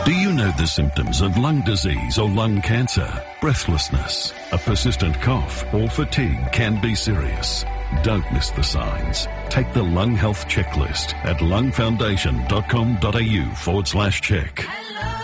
Do you know the symptoms of lung disease or lung cancer? Breathlessness, a persistent cough, or fatigue can be serious. Don't miss the signs. Take the Lung Health Checklist at lungfoundation.com.au/check.